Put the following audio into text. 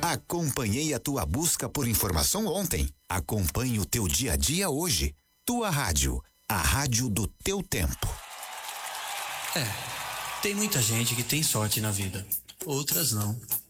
Acompanhei a tua busca por informação ontem. Acompanhe o teu dia a dia hoje. Tua rádio, a rádio do teu tempo. Tem muita gente que tem sorte na vida, outras não.